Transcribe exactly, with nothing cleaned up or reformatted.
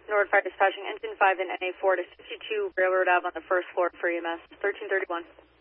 Norwood Fire Dispatching, Engine five in N A four to sixty-two Railroad Ave on the first floor for E M S, thirteen thirty-one.